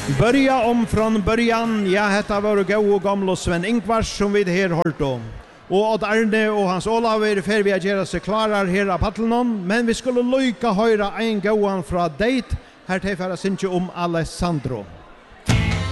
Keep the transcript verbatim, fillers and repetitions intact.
Börja om från början. Ja, detta var gå och gamla Sven Ingvars som vi här hört om. Och Odd Arne och hans Olaver för vi att göra sig klarar här av Pattlenon, men vi skulle lycka höra en gåan från date här till för att synka om Alessandro.